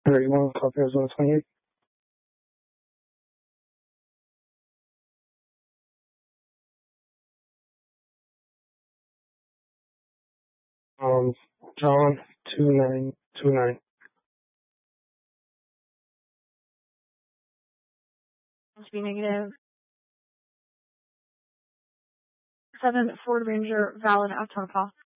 31 South Arizona 28. John 2929. To be negative. 7 Ford Ranger, valid after call.